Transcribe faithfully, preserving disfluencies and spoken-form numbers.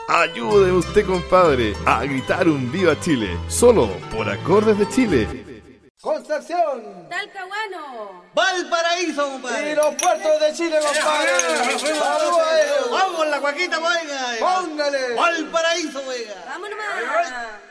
Ayude usted, compadre, a gritar un Viva Chile, solo por Acordes de Chile. Concepción, Talcahuano, Valparaíso, compadre. Y los puertos de Chile, compadre. Saludos a ellos. Vamos, la cuaquita, oiga. Póngale. Valparaíso, oiga. vámonos más.